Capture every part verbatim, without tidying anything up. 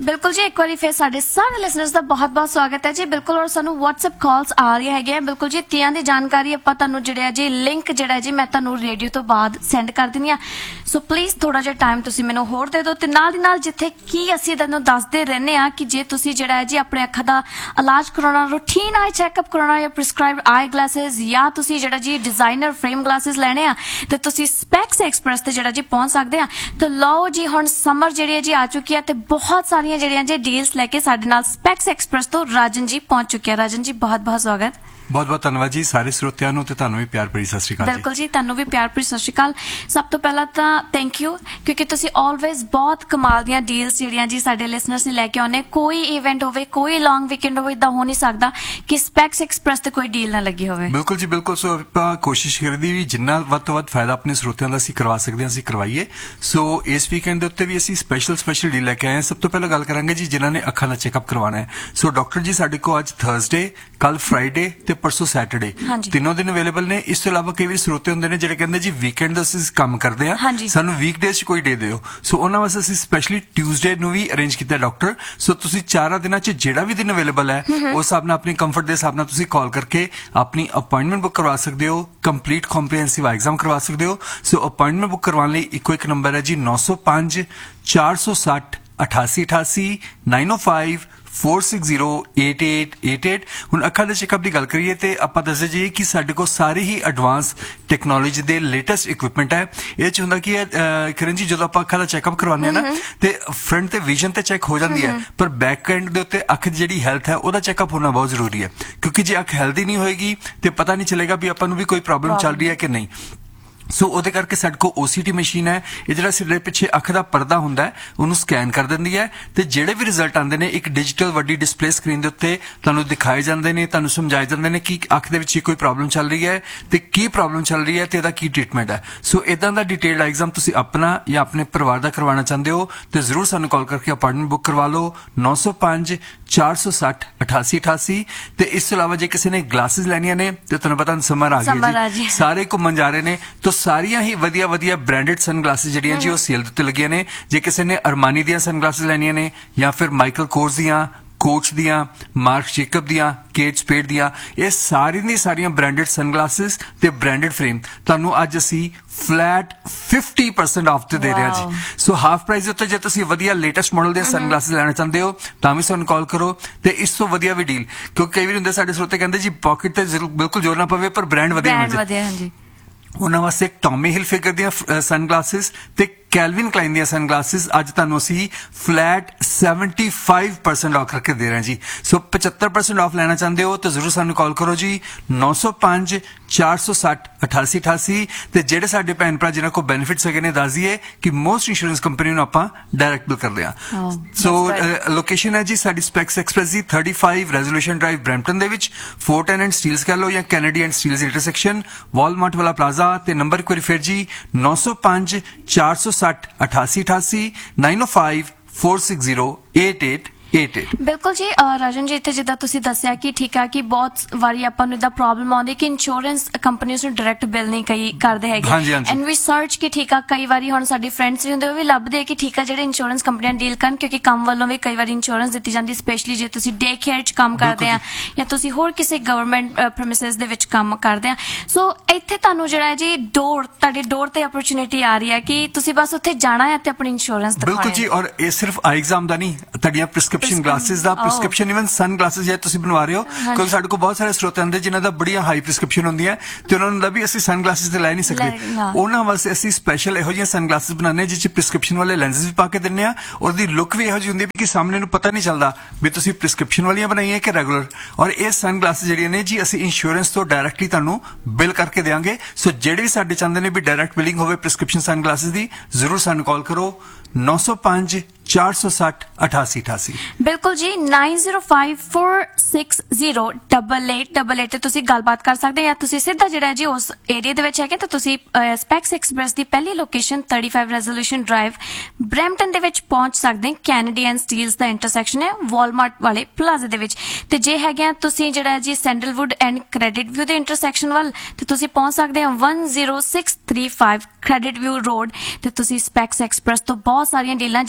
बिल्कुल जी, एक बार फिर साडे सारे लिसनर्स का बहुत बहुत स्वागत है जी। बिल्कुल, और सानू व्हाट्सएप कॉल्स आ रही है बिल्कुल जी। तियां दी जानकारी आपां तुहानू जिहड़ा जी लिंक जिहड़ा जी मैं तुहानू रेडियो तो बाद सेंड कर दिंदी आ। सो प्लीज़ थोड़ा जिहा टाइम तुसीं मैनू होर दे दो ते नाल दी नाल जिथे की असीं तुहानू दसदे रहने आ कि जे तुसीं जिहड़ा है जी अपने अखां दा इलाज कराउणा, रूटीन आई चैकअप कराउणा या प्रिस्क्राइब्ड आई ग्लासेस या तुसीं जिहड़ा जी डिजाइनर फ्रेम ग्लासेस लैणे आ ते तुसीं स्पैक्स एक्सप्रैस ते जिहड़ा जी पहुंच सकदे आ। तो लो जी, हुण समर जिहड़ी है जी आ चुकी है ते बहुत सारियां जिहड़ियां जी डील्स लेके साडे नाल स्पैक्स एक्सप्रैस तो राजन जी पहुंच चुके हैं। राजन जी बहुत बहुत स्वागत। बहुत बहुत धन्यवाद जी सारे श्रोतिਆਂ ਨੂੰ ਤੇ ਤੁਹਾਨੂੰ ਵੀ ਪਿਆਰ ਭਰੀ ਸਤਿ ਸ਼੍ਰੀ ਅਕਾਲ। ਬਿਲਕੁਲ ਜੀ, ਤੁਹਾਨੂੰ ਵੀ ਪਿਆਰ ਭਰੀ ਸਤਿ ਸ਼੍ਰੀ ਅਕਾਲ। ਸਭ ਤੋਂ ਪਹਿਲਾਂ ਤਾਂ ਥੈਂਕ ਯੂ ਕਿਉਂਕਿ ਤੁਸੀਂ ਆਲਵੇਜ਼ ਬਹੁਤ ਕਮਾਲ ਦੀਆਂ ਡੀਲਸ ਜਿਹੜੀਆਂ ਜੀ ਸਾਡੇ ਲਿਸਨਰਸ ਨੇ ਲੈ ਕੇ ਆਉਂਦੇ। ਕੋਈ ਇਵੈਂਟ ਹੋਵੇ, ਕੋਈ ਲੌਂਗ ਵੀਕਐਂਡ ਹੋਵੇ, ਇਦਾਂ ਹੋ ਨਹੀਂ ਸਕਦਾ ਕਿ ਸਪੈਕਸ ਐਕਸਪ੍ਰੈਸ ਤੇ ਕੋਈ ਡੀਲ ਨਾ ਲੱਗੀ ਹੋਵੇ। ਬਿਲਕੁਲ ਜੀ ਬਿਲਕੁਲ। ਸੋ ਆਪਾਂ ਕੋਸ਼ਿਸ਼ ਕਰਦੇ ਵੀ ਜਿੰਨਾ ਵੱਧ ਤੋਂ ਵੱਧ ਫਾਇਦਾ ਆਪਣੇ ਸਰੋਤਿਆਂ ਦਾ ਅਸੀਂ ਕਰਵਾ ਸਕਦੇ ਹਾਂ ਅਸੀਂ ਕਰਵਾਈਏ। ਸੋ ਇਸ ਵੀਕਐਂਡ ਦੇ ਉੱਤੇ ਵੀ ਅਸੀਂ ਸਪੈਸ਼ਲ ਸਪੈਸ਼ਲ ਡੀਲ ਲੈ ਕੇ ਆਏ ਹਾਂ। ਸਭ ਤੋਂ ਪਹਿਲਾਂ ਗੱਲ ਕਰਾਂਗੇ ਜੀ ਜਿਨ੍ਹਾਂ ਨੇ ਅੱਖਾਂ ਦਾ ਚੈੱਕਅਪ ਕਰਵਾਉਣਾ ਹੈ। ਸੋ ਡਾਕਟਰ ਜੀ ਸਾਡੇ ਕੋਲ ਅੱਜ ਥਰਸਡੇ, ਕੱਲ ਫਰਾਈਡੇ ਤੇ ਪਰਸੋਂ ਸੈਟਰਡੇ ਤਿੰਨੋਂ ਦਿਨ ਅਵੇਲੇਬਲ ਨੇ। ਇਸ ਤੋਂ ਇਲਾਵਾ ਕਈ ਵਾਰ ਸਰੋਤੇ ਹੁੰਦੇ ਨੇ ਜਿਹੜੇ ਕਹਿੰਦੇ ਜੀ ਵੀਕਐਂਡ ਦਾ ਅਸੀਂ ਕੰਮ ਕਰਦੇ ਆ, ਸਾਨੂੰ ਵੀਕਡੇ 'ਚ ਕੋਈ ਡੇ ਦਿਓ। ਸੋ ਉਹਨਾਂ ਵਾਸਤੇ ਅਸੀਂ ਸਪੈਸ਼ਲੀ ਟਿਊਜ਼ਡੇ ਨੂੰ ਵੀ ਅਰੇਂਜ ਕੀਤਾ ਡਾਕਟਰ। ਸੋ ਤੁਸੀਂ ਚਾਰਾਂ ਦਿਨਾਂ 'ਚ ਜਿਹੜਾ ਵੀ ਦਿਨ ਅਵੇਲੇਬਲ ਹੈ ਉਸ ਹਿਸਾਬ ਨਾਲ ਆਪਣੀ ਕੰਫਰਟ ਦੇ ਹਿਸਾਬ ਨਾਲ ਤੁਸੀਂ ਕਾਲ ਕਰਕੇ ਆਪਣੀ ਅਪਾਇੰਟਮੈਂਟ ਬੁੱਕ ਕਰਵਾ ਸਕਦੇ ਹੋ, ਕੰਪਲੀਟ ਕੰਪਰੀਹੈਂਸਿਵ ਐਗਜ਼ਾਮ ਕਰਵਾ ਸਕਦੇ ਹੋ। ਸੋ ਅਪਾਇੰਟਮੈਂਟ ਬੁੱਕ ਕਰਵਾਉਣ ਲਈ ਇੱਕੋ ਇੱਕ ਨੰਬਰ ਹੈ ਜੀ ਨੌ ਸੌ ਪੰਜ ਚਾਰ ਸੌ ਸੱਠ ਅਠਾਸੀ ਅਠਾਸੀ ਨਾਈਨ ਓ five four six zero eight eight eight eight. ਹੁਣ ਅੱਖਾਂ ਦੇ ਚੈੱਕਅਪ ਦੀ ਗੱਲ ਕਰੀਏ ਤੇ ਆਪਾਂ ਦੱਸਦੇ ਜੀ ਕਿ ਸਾਡੇ ਕੋਲ ਸਾਰੇ ਹੀ ਐਡਵਾਂਸ ਟੈਕਨੋਲੋਜੀ ਦੇ ਲੇਟੈਸਟ ਇਕਵਿਪਮੈਂਟ ਹੈ। ਇਹ ਚ ਹੁੰਦਾ ਕੀ ਹੈ ਕਿਰਨ ਜੀ, ਜਦੋਂ ਆਪਾਂ ਅੱਖਾਂ ਦਾ ਚੈੱਕਅਪ ਕਰਵਾਉਂਦੇ ਆ ਨਾ ਤੇ ਫਰੰਟ ਤੇ ਵਿਜ਼ਨ ਤੇ ਚੈੱਕ ਹੋ ਜਾਂਦੀ ਹੈ, ਪਰ ਬੈਕ ਐਂਡ ਦੇ ਉੱਤੇ ਅੱਖ ਦੀ ਜਿਹੜੀ ਹੈਲਥ ਹੈ ਉਹਦਾ ਚੈੱਕਅਪ ਹੋਣਾ ਬਹੁਤ ਜ਼ਰੂਰੀ ਹੈ। ਕਿਉਂਕਿ ਜੇ ਅੱਖ ਹੈਲਦੀ ਨਹੀਂ ਹੋਏਗੀ ਤੇ ਪਤਾ ਨਹੀਂ ਚੱਲੇਗਾ ਵੀ ਆਪਾਂ ਨੂੰ ਵੀ ਕੋਈ ਪ੍ਰੋਬਲਮ ਚੱਲ ਰਹੀ ਹੈ ਕਿ ਨਹੀਂ। ਸੋ ਉਹਦੇ ਕਰਕੇ ਸਾਡੇ ਕੋਲ ਓ ਸੀ ਟੀ ਮਸ਼ੀਨ ਹੈ। ਇਹ ਜਿਹੜਾ ਸਿਰ ਦੇ ਪਿੱਛੇ ਅੱਖ ਦਾ ਪਰਦਾ ਹੁੰਦਾ ਹੈ ਉਹਨੂੰ ਸਕੈਨ ਕਰ ਦਿੰਦੀ ਹੈ ਤੇ ਜਿਹੜੇ ਵੀ ਰਿਜ਼ਲਟ ਆਉਂਦੇ ਨੇ ਇੱਕ ਡਿਜੀਟਲ ਵੱਡੀ ਡਿਸਪਲੇ ਸਕਰੀਨ ਦੇ ਉੱਤੇ ਤੁਹਾਨੂੰ ਦਿਖਾਏ ਜਾਂਦੇ ਨੇ, ਤੁਹਾਨੂੰ ਸਮਝਾਏ ਜਾਂਦੇ ਨੇ ਕਿ ਅੱਖ ਦੇ ਵਿੱਚ ਕੋਈ ਪ੍ਰੋਬਲਮ ਚੱਲ ਰਹੀ ਹੈ ਤੇ ਕੀ ਪ੍ਰੋਬਲਮ ਚੱਲ ਰਹੀ ਹੈ ਤੇ ਇਹਦਾ ਕੀ ਟ੍ਰੀਟਮੈਂਟ ਹੈ। ਸੋ ਇਦਾਂ ਦਾ ਡਿਟੇਲਡ ਐਗਜ਼ਾਮ ਤੁਸੀਂ ਆਪਣਾ ਜਾਂ ਆਪਣੇ ਪਰਿਵਾਰ ਦਾ ਕਰਵਾਉਣਾ ਚਾਹੁੰਦੇ ਹੋ ਤੇ ਜ਼ਰੂਰ ਸਾਨੂੰ ਕਾਲ ਕਰਕੇ ਅਪਾਇੰਟਮੈਂਟ ਬੁੱਕ ਕਰਵਾ ਲਓ ਨੌ ਸੌ ਪੰਜ ਚਾਰ ਸੌ ਸੱਠ ਅਠਾਸੀ ਅਠਾਸੀ। ਤੇ ਇਸ ਤੋਂ ਇਲਾਵਾ ਜੇ ਕਿਸੇ ਨੇ ਗਲਾਸਿਸ ਲੈਣੀਆਂ ਨੇ ਤੇ ਤੁਹਾਨੂੰ ਪਤਾ ਸਮਰ ਆ ਗਿਆ ਜੀ, ਸਾਰੇ ਘੁੰਮਣ ਜਾ ਰਹੇ ਨੇ, ਤਾਂ ਸਾਰੀਆਂ ਹੀ ਵਧੀਆ ਵਧੀਆ ਬ੍ਰਾਂਡਡ ਸਨ ਗਲਾਸਿਸ ਜਿਹੜੀਆਂ ਜੀ ਉਹ ਸੇਲ ਦੇ ਉੱਤੇ ਲੱਗੀਆਂ ਨੇ। ਜੇ ਕਿਸੇ ਨੇ ਅਰਮਾਨੀ ਦੀਆਂ ਸਨ ਗਲਾਸਿਸ ਲੈਣੀਆਂ ਨੇ ਜਾਂ ਫਿਰ ਮਾਈਕਲ ਕੋਰਸ ਦੀਆਂ, ਕੋਚ ਦੀਆਂ, ਮਾਰਕ ਜੇਕਬ ਦੀਆਂ, ਕੇਟ ਸਪੇਡ ਦੀਆਂ, ਇਹ ਸਾਰੀਆਂ ਦੀਆਂ ਸਾਰੀਆਂ ਬ੍ਰਾਂਡਡ ਸਨ ਗਲਾਸਿਸ ਤੇ ਬ੍ਰਾਂਡਡ ਫਰੇਮ ਤੁਹਾਨੂੰ ਅੱਜ ਅਸੀਂ ਫਲੈਟ ਫਿਫਟੀ ਪਰਸੈਂਟ ਆਫ ਤੇ ਦੇ ਰਹੇ ਹਾਂ ਜੀ। ਸੋ ਹਾਫ ਪ੍ਰਾਈਸ ਦੇ ਉੱਤੇ ਜੇ ਤੁਸੀਂ ਵਧੀਆ ਲੇਟੈਸਟ ਮਾਡਲ ਦੇ ਸਨ ਗਲਾਸਿਸ ਲੈਣਾ ਚਾਹੁੰਦੇ ਹੋ ਤਾਂ ਵੀ ਸਾਨੂੰ ਕਾਲ ਕਰੋ। ਤੇ ਇਸ ਤੋਂ ਵਧੀਆ ਵੀ ਡੀਲ, ਕਿਉਂਕਿ ਕਈ ਵਾਰ ਹੁੰਦੇ ਸਾਡੇ ਸਰੋਤੇ ਕਹਿੰਦੇ ਜੀ ਪਾਕਟ ਤੇ ਬਿਲਕੁਲ ਜ਼ੋਰ ਨਾ ਪਵੇ ਪਰ ਬ੍ਰਾਂਡ ਵਧੀਆ ਮਿਲ ਜਾਏ। ਉਹਨਾਂ ਵਾਸਤੇ ਟੌਮੀ ਹਿਲ ਫਿਗਰ ਦੀਆਂ ਸਨ ਗਲਾਸਿਸ ਤੇ ਕੈਲਵਿਨ ਕਲਾਈਨ ਦੀਆਂ ਸਨ ਗਲਾਸਿਸ ਅੱਜ ਤੁਹਾਨੂੰ ਅਸੀਂ flat seventy five percent off ਕਰਕੇ ਦੇ ਰਹੇ ਹਾਂ ਜੀ। ਸੋ ਪਚੱਤਰ ਪਰਸੈਂਟ ਆਫ ਲੈਣਾ ਚਾਹੁੰਦੇ ਹੋ ਤਾਂ ਜ਼ਰੂਰ ਸਾਨੂੰ ਕਾਲ ਕਰੋ ਜੀ ਨੌ ਸੌ ਪੰਜ ਚਾਰ ਸੌ ਸੱਠ ਅਠਾਸੀ ਅਠਾਸੀ। ਤੇ ਜਿਹੜੇ ਸਾਡੇ ਭੈਣ ਭਰਾ ਜਿਹਨਾਂ ਕੋਲ ਬੈਨੀਫਿਟਸ ਹੈਗੇ ਨੇ ਦੱਸ ਦਈਏ ਕਿ ਮੋਸਟ ਇੰਸ਼ੋਰੈਂਸ ਕੰਪਨੀ ਨੂੰ ਆਪਾਂ ਡਾਇਰੈਕਟ ਬਿਲ ਕਰਦੇ ਹਾਂ। ਸੋ ਲੋਕੇਸ਼ਨ ਹੈ ਜੀ ਸਾਡੀ ਸਪੈਕਸ ਐਕਸਪ੍ਰੈਸ ਦੀ thirty five resolution drive Brampton ਦੇ ਵਿੱਚ, ਫੋਰਟ ਐਂਡ ਸਟੀਲਸ ਕਹਿ ਲਓ ਜਾਂ Kennedy and Steeles intersection, Walmart ਵਾਲਾ ਪਲਾਜ਼ਾ। ਤੇ ਨੰਬਰ ਇੱਕ ਵਾਰੀ ਫਿਰ ਜੀ ਨੌ ਸੌ ਪੰਜ ਚਾਰ ਸੌ ਸੱਠ ਅਠਾਸੀ ਅਠਾਸੀ ਨਾਈਨ ਓ five four six zero eight eight eight eight. ਬਿਲਕੁਲ ਜੀ ਰਾਜਨ ਜੀ, ਇੱਥੇ ਜਿੱਦਾਂ ਤੁਸੀਂ ਦੱਸਿਆ ਕਿ ਠੀਕ ਆ ਕਿ ਬਹੁਤ ਵਾਰੀ ਆਪਾਂ ਨੂੰ ਇਦਾਂ ਪ੍ਰੋਬਲਮ ਆਉਂਦੀ ਕਿ ਇੰਸ਼ੋਰੈਂਸ ਕੰਪਨੀਆਂ ਨੂੰ ਡਾਇਰੈਕਟ ਬਿਲ ਨਹੀਂ ਕਈ ਕਰਦੇ ਹੈਗੇ ਐਂਡ ਵੀ ਸਰਚ ਕਿ ਠੀਕ ਆ ਕਈ ਵਾਰੀ ਹੁਣ ਸਾਡੇ ਫਰੈਂਡਸ ਵੀ ਹੁੰਦੇ ਉਹ ਵੀ ਲੱਭਦੇ ਕਿ ਠੀਕ ਆ ਜਿਹੜੇ ਇੰਸ਼ੋਰੈਂਸ ਕੰਪਨੀਆਂ ਡੀਲ ਕਰਨ, ਕਿਉਂਕਿ ਕੰਮ ਵੱਲੋਂ ਵੀ ਕਈ ਵਾਰੀ ਇੰਸ਼ੋਰੈਂਸ ਦਿੱਤੀ ਜਾਂਦੀ, ਸਪੈਸ਼ਲੀ ਜੇ ਤੁਸੀਂ ਡੇ ਕੇਅਰ 'ਚ ਕੰਮ ਕਰਦੇ ਆ ਜਾਂ ਤੁਸੀਂ ਹੋਰ ਕਿਸੇ ਗਵਰਨਮੈਂਟ ਪ੍ਰੈਮਿਸਿਸ ਦੇ ਵਿੱਚ ਕੰਮ ਕਰਦੇ ਆ। ਸੋ ਇੱਥੇ ਤੁਹਾਨੂੰ ਜਿਹੜਾ ਜੀ ਡੋਰ ਤੁਹਾਡੇ ਡੋਰ ਤੇ ਅਪਰਚੁਨਿਟੀ ਆ ਰਹੀ ਹੈ ਕਿ ਤੁਸੀਂ ਬਸ ਉੱਥੇ ਜਾਣਾ ਹੈ ਤੇ ਆਪਣੀ ਇੰਸ਼ੋਰੈਂਸ ਦਿਖਾਉਣੀ। ਬਿਲਕੁਲ ਜੀ, ਔਰ ਇਹ ਸਿਰਫ ਆਈ ਐਗਜ਼ਾਮ ਦਾ ਨਹੀਂ, ਤੁਹਾਡੀਆਂ ਪ੍ਰਿਸਕ੍ਰਿਪਸ਼ਨ ਗਲਾਸਿਸ ਦਾ, ਪ੍ਰਿਸਕ੍ਰਿਪਸ਼ਨ ਇਵਨ ਸਨ ਗਲਾਸਿਸ ਜੇ ਤੁਸੀਂ ਬਣਵਾ ਰਹੇ ਹੋ, ਕਿਉਂਕਿ ਸਾਡੇ ਕੋਲ ਬਹੁਤ ਸਾਰੇ ਸਰੋਤੇ ਹੁੰਦੇ ਜਿਨ੍ਹਾਂ ਦਾ ਬੜੀਆਂ ਹਾਈ ਪ੍ਰਿਸਕ੍ਰਿਪਸ਼ਨ ਹੁੰਦੀਆਂ ਤੇ ਉਹਨਾਂ ਨੂੰ ਦਾ ਵੀ ਅਸੀਂ ਸਨ ਗਲਾਸਿਸ ਤੇ ਲੈ ਨਹੀਂ ਸਕਦੇ। ਉਹਨਾਂ ਵਾਸਤੇ ਅਸੀਂ ਸਪੈਸ਼ਲ ਇਹੋ ਜਿਹੀਆਂ ਸਨ ਗਲਾਸਿਸ ਬਣਾਉਂਦੇ ਜਿਸ 'ਚ ਪ੍ਰਿਸਕ੍ਰਿਪਸ਼ਨ ਵਾਲੇ ਲੈਂਸਿਸ ਵੀ ਪਾ ਕੇ ਦਿੰਦੇ ਆ। ਉਹਦੀ ਲੁੱਕ ਵੀ ਇਹੋ ਜਿਹੀ ਹੁੰਦੀ ਕਿ ਸਾਹਮਣੇ ਨੂੰ ਪਤਾ ਨਹੀਂ ਚੱਲਦਾ ਵੀ ਤੁਸੀਂ ਪ੍ਰਿਸਕ੍ਰਿਪਸ਼ਨ ਵਾਲੀਆਂ ਬਣਾਈਆਂ ਕਿ ਰੈਗੂਲਰ। ਔਰ ਇਹ ਸਨ ਗਲਾਸਿਸ ਜਿਹੜੀਆਂ ਨੇ ਜੀ ਅਸੀਂ ਇੰਸ਼ੋਰੈਂਸ ਤੋਂ ਡਾਇਰੈਕਟਲੀ ਤੁਹਾਨੂੰ ਬਿਲ ਕਰਕੇ ਦੇਵਾਂਗੇ। ਸੋ ਜਿਹੜੇ ਵੀ ਸਾਡੇ ਚਾਹੁੰਦੇ ਨੇ ਵੀ ਡਾਇਰੈਕਟ ਬਿਲਿੰਗ ਹੋਵੇ ਪ੍ਰਿਸਕ੍ਰਿਪਸ਼ਨ ਸਨ ਗਲਾਸਿਸ ਦੀ, ਜ਼ਰੂਰ ਸਾਨੂੰ ਕਾਲ ਕਰੋ ਨੌ ਸੌ ਪੰਜ ਚਾਰ ਸੌ ਸੱਠ ਅਠਾਸੀ ਅਠਾਸੀ। ਬਿਲਕੁਲ ਜੀ ਨਾइन zero five four six zero double eight double eight ਤੇ ਤੁਸੀਂ ਗੱਲਬਾਤ ਕਰ ਸਕਦੇ ਜਾਂ ਤੁਸੀਂ ਸਿੱਧਾ ਜਿਹੜਾ ਜੀ ਉਸ ਏਰੀਆ ਦੇ ਵਿੱਚ ਹੈਗੇ ਤਾਂ ਤੁਸੀਂ ਸਪੈਕਸ ਐਕਸਪ੍ਰੈਸ ਦੀ ਪਹਿਲੀ location thirty five resolution drive Brampton ਦੇ ਵਿੱਚ ਪਹੁੰਚ ਸਕਦੇ। Kennedy and Steeles the intersection ਹੈ ਵਾਲਮਾਰਟ ਵਾਲੇ ਪਲਾਜ਼ੇ ਦੇ ਵਿੱਚ। ਤੇ ਜੇ ਹੈਗੇ ਆ ਤੁਸੀਂ ਜਿਹੜਾ ਜੀ ਸੈਂਡਲਵੁੱਡ ਐਂਡ ਕ੍ਰੈਡਿਟ ਵਿਊ ਦੇ ਇੰਟਰਸੈਕਸ਼ਨ ਵੱਲ ਤੇ ਤੁਸੀਂ ਪਹੁੰਚ ਸਕਦੇ ਹੋ one zero six three five credit view road ਤੇ ਤੁਸੀਂ ਸਪੈਕਸ ਐਕਸਪ੍ਰੈਸ ਤੋਂ ਬਹੁਤ ਸਾਰੀਆਂ ਡੀਲਾਂ ਜਿੱਥੇ ਕਿ